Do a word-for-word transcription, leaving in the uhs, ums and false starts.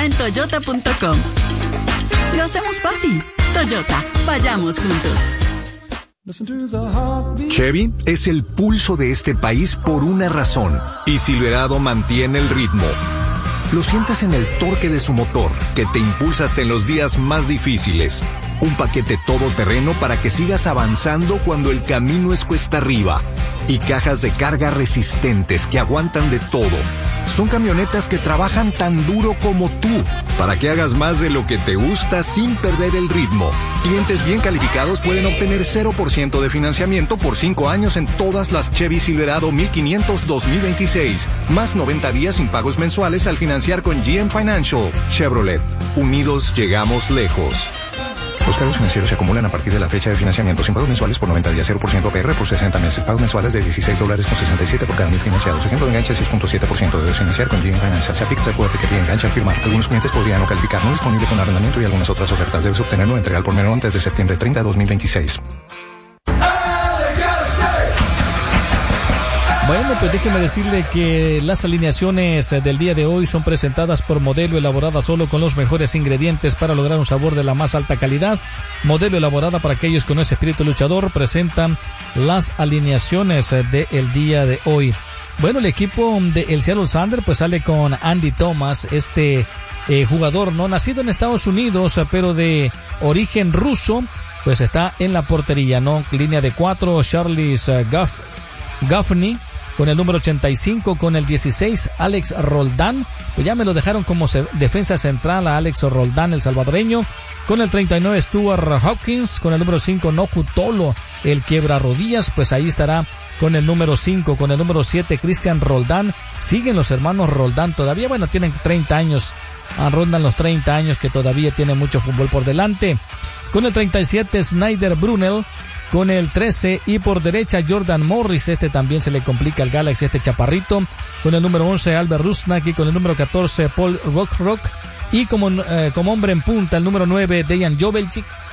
está en toyota punto com. Lo hacemos fácil. Toyota, vayamos juntos. Chevy es el pulso de este país por una razón, y Silverado mantiene el ritmo. Lo sientes en el torque de su motor, que te impulsa hasta en los días más difíciles. Un paquete todoterreno para que sigas avanzando cuando el camino es cuesta arriba. Y cajas de carga resistentes que aguantan de todo. Son camionetas que trabajan tan duro como tú, para que hagas más de lo que te gusta sin perder el ritmo. Clientes bien calificados pueden obtener cero por ciento de financiamiento por cinco años en todas las Chevy Silverado mil quinientos dos mil veintiséis. Más noventa días sin pagos mensuales al financiar con G M Financial. Chevrolet. Unidos llegamos lejos. Los cargos financieros se acumulan a partir de la fecha de financiamiento sin pagos mensuales por noventa días, cero por ciento A P R por sesenta meses. Pagos mensuales de dieciséis dólares con sesenta y siete por cada mil financiados. Ejemplo de enganche seis punto siete por ciento. Debes financiar con G M Financial. Se aplica el Q R que te engancha al firmar. Algunos clientes podrían no calificar. No disponible con arrendamiento y algunas otras ofertas. Debes obtenerlo entrega al por menor antes de septiembre treinta de dos mil veintiséis. Bueno, pues déjeme decirle que las alineaciones del día de hoy son presentadas por Modelo, elaborada solo con los mejores ingredientes para lograr un sabor de la más alta calidad. Modelo, elaborada para aquellos con ese espíritu luchador, presentan las alineaciones del día de hoy. Bueno, el equipo de el Seattle Sounders pues sale con Andy Thomas, este eh, jugador no nacido en Estados Unidos, pero de origen ruso, pues está en la portería, ¿no? Línea de cuatro, Charles uh, Guff, Gaffney. Con el número ochenta y cinco, con el dieciséis, Alex Roldán. Pues ya me lo dejaron como se, defensa central a Alex Roldán, el salvadoreño. Con el treinta y nueve, Stuart Hawkins. Con el número cinco, Noku Tolo, el quiebra rodillas. Pues ahí estará con el número cinco. Con el número siete, Cristian Roldán. Siguen los hermanos Roldán todavía. Bueno, tienen treinta años. Rondan los treinta años, que todavía tienen mucho fútbol por delante. Con el treinta y siete, Snyder Brunel. Con el trece y por derecha Jordan Morris, este también se le complica al Galaxy, este chaparrito. Con el número once Albert Rusnak y con el número catorce Paul Rockrock. Y como, eh, como hombre en punta el número nueve Dejan Joveljic.